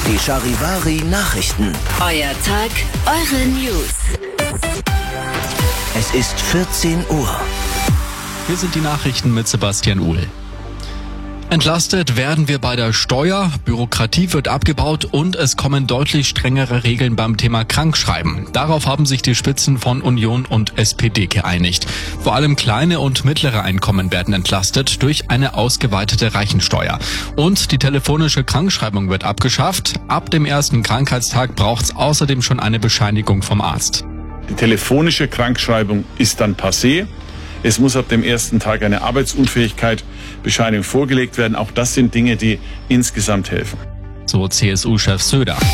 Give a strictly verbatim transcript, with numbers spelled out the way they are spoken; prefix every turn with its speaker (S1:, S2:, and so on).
S1: Die Charivari Nachrichten.
S2: Euer Tag, eure News.
S1: Es ist vierzehn Uhr.
S3: Hier sind die Nachrichten mit Sebastian Uhl. Entlastet werden wir bei der Steuer, Bürokratie wird abgebaut und es kommen deutlich strengere Regeln beim Thema Krankschreiben. Darauf haben sich die Spitzen von Union und S P D geeinigt. Vor allem kleine und mittlere Einkommen werden entlastet durch eine ausgeweitete Reichensteuer. Und die telefonische Krankschreibung wird abgeschafft. Ab dem ersten Krankheitstag braucht es außerdem schon eine Bescheinigung vom Arzt.
S4: Die telefonische Krankschreibung ist dann passé. Es muss ab dem ersten Tag eine Arbeitsunfähigkeitsbescheinigung vorgelegt werden. Auch das sind Dinge, die insgesamt helfen.
S3: So C S U-Chef Söder.